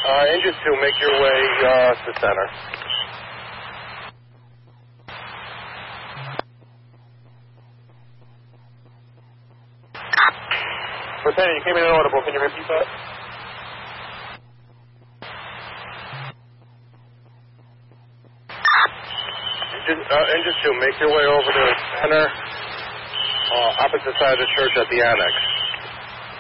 Engine 2, make your way to center. Lieutenant, you came in inaudible. Can you repeat that? Engine 2, make your way over to center, opposite side of the church at the annex.